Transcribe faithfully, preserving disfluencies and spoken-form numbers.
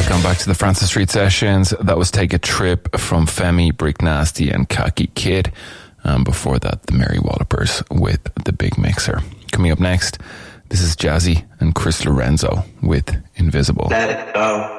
Welcome back to the Francis Street Sessions. That was Take a Trip from Femi, Brick Nasty and Khaki Kid. Um, before that, the Merry Wallopers with The Big Mixer. Coming up next, this is Jazzy and Chris Lorenzo with Invisible. Let it go.